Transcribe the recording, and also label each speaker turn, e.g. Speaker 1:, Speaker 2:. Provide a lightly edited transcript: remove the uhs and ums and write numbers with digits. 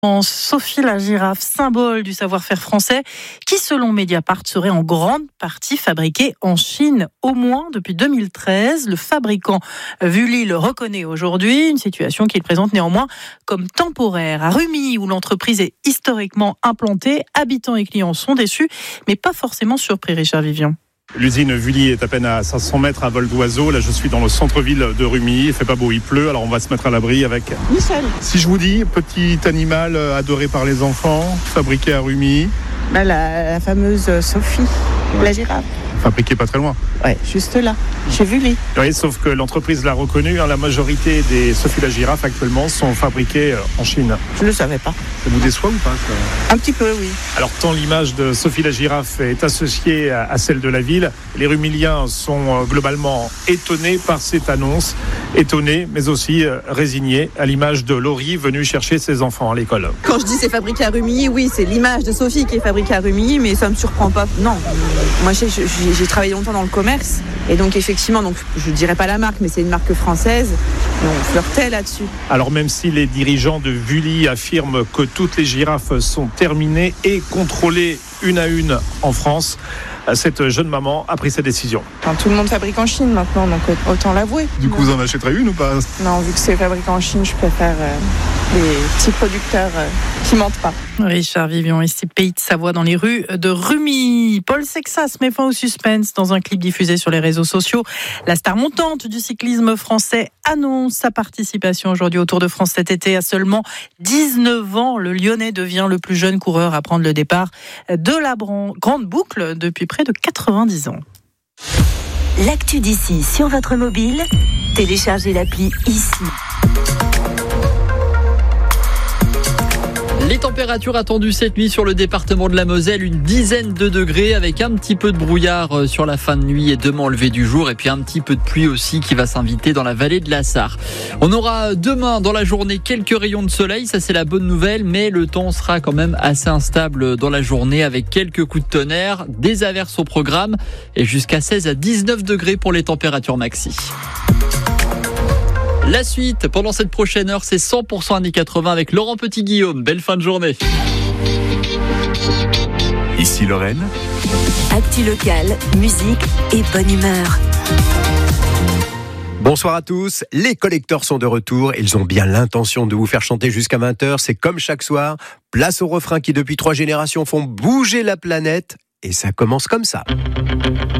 Speaker 1: Sophie la girafe, symbole du savoir-faire français, qui selon Mediapart serait en grande partie fabriquée en Chine, au moins depuis 2013. Le fabricant Vully le reconnaît aujourd'hui, une situation qu'il présente néanmoins comme temporaire. À Rumilly, où l'entreprise est historiquement implantée, habitants et clients sont déçus, mais pas forcément surpris, Richard Vivian.
Speaker 2: L'usine Vully est à peine à 500 mètres à vol d'oiseau. Là, je suis dans le centre-ville de Rumilly. Il fait pas beau, il pleut. Alors, on va se mettre à l'abri avec Michel. Si je vous dis, petit animal adoré par les enfants, fabriqué à Rumilly.
Speaker 3: La fameuse Sophie, la girafe.
Speaker 2: Fabriqué pas très loin.
Speaker 3: Ouais, juste là, chez Vully.
Speaker 2: Oui, sauf que l'entreprise l'a reconnu. La majorité des Sophie la girafe actuellement sont fabriquées en Chine.
Speaker 3: Je ne le savais pas.
Speaker 2: Ça vous déçoit ou pas ça ?
Speaker 3: Un petit peu, oui.
Speaker 2: Alors, tant l'image de Sophie la girafe est associée à celle de la ville, les Rumiliens sont globalement étonnés par cette annonce. Étonnés, mais aussi résignés, à l'image de Laurie venue chercher ses enfants à l'école.
Speaker 3: Quand je dis c'est fabriqué à Rumilly, oui, c'est l'image de Sophie qui est fabriquée à Rumilly, mais ça ne me surprend pas. Non, moi j'ai travaillé longtemps dans le commerce, et donc effectivement, je ne dirais pas la marque, mais c'est une marque française, et on flirtait là-dessus.
Speaker 2: Alors même si les dirigeants de Vully affirment que toutes les girafes sont terminées et contrôlées une à une en France, cette jeune maman a pris sa décision.
Speaker 3: Enfin, tout le monde fabrique en Chine maintenant, donc autant l'avouer.
Speaker 2: Du coup, vous en achèterez une ou pas ?
Speaker 3: Non, vu que c'est fabriqué en Chine, je préfère les petits producteurs qui mentent pas.
Speaker 1: Richard Vivian, ici Pays de Savoie, dans les rues de Rumilly. Paul Sexas met fin au suspense dans un clip diffusé sur les réseaux sociaux. La star montante du cyclisme français annonce sa participation aujourd'hui au Tour de France cet été. À seulement 19 ans, le Lyonnais devient le plus jeune coureur à prendre le départ de la grande boucle depuis près de 90 ans.
Speaker 4: L'actu d'ici sur votre mobile, téléchargez l'appli ici.
Speaker 5: Les températures attendues cette nuit sur le département de la Moselle, une dizaine de degrés avec un petit peu de brouillard sur la fin de nuit et demain au lever du jour, et puis un petit peu de pluie aussi qui va s'inviter dans la vallée de la Sarre. On aura demain dans la journée quelques rayons de soleil, ça c'est la bonne nouvelle, mais le temps sera quand même assez instable dans la journée avec quelques coups de tonnerre, des averses au programme et jusqu'à 16 à 19 degrés pour les températures maxi. La suite, pendant cette prochaine heure, c'est 100% années 80 avec Laurent Petit-Guillaume. Belle fin de journée.
Speaker 6: Ici Lorraine.
Speaker 4: Actu locale, musique et bonne humeur.
Speaker 7: Bonsoir à tous, les collecteurs sont de retour, ils ont bien l'intention de vous faire chanter jusqu'à 20h, c'est comme chaque soir, place aux refrains qui depuis 3 générations font bouger la planète, et ça commence comme ça.